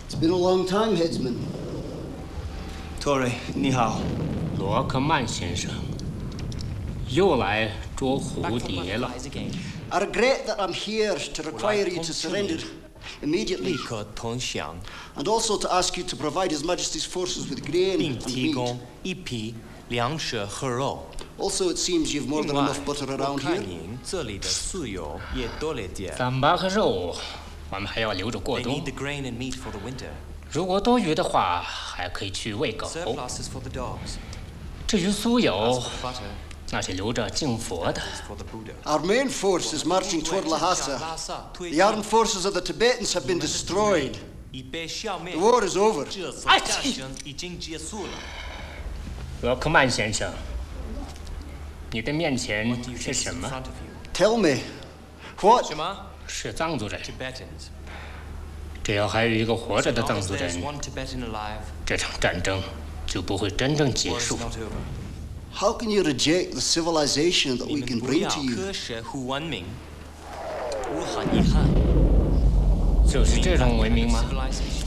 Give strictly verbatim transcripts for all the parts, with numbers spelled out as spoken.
It's been a long time, headsman. Torre, 你好， 罗克曼先生，又来捉蝴蝶了。 I regret that I'm here to require you to surrender immediately, 立刻投降， and also to ask you to provide His Majesty's forces with grain 并 and 提 meat. 供一批粮食和肉。 Also, it seems you've more 另 than 外， enough butter 我 around 看 here. 您这里的素油也多了点。 糌粑和肉，我们还要留着过 They 冬 need。the grain and meat for the winter. 如果多余的话，还可以去喂狗。 Surplus is for the dogs. 至于酥 As 油， for the butter, 那是留着敬佛的。 is for the Buddha. Our main force is marching toward Lhasa. The armed forces of the Tibetans have been destroyed. 已被消灭。 The war is over. 这次战争已经结束了。 罗克曼先生，你的面前 What do you 是 think is 什 in 么？ front of you? Tell me, what? 什么是藏族人。 ？Tibetans. 只要还有一个活着的 As long 藏 as 族 there's 人， one Tibetan alive, 这场战争就不会真正结 war is 束。 not over. How can you reject the civilization that 你 we 们 can 不 bring 要 to you? 科学和文明，我很遗憾。 就是这种文明吗？ Civilization.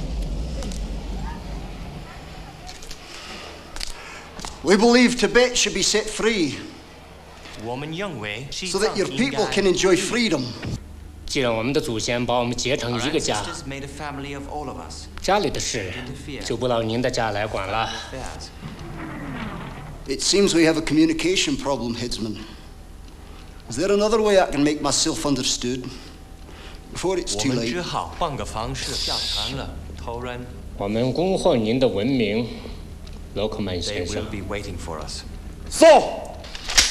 We believe Tibet should be set free 我们认为西 so 藏 that your 应 people 该 can enjoy freedom. 既然我们的祖先把我们结成 Our 一个家， ancestors made a family of all of us. 家里的事就不到您的家来管了。 Affairs. It seems we have a communication problem, headsman. Is there another way I can make myself understood before it's 我 too 们 late? 只好换个方式交谈了，头人。 我们恭贺您的文明，罗克曼 They 先生 will。be waiting for us. So,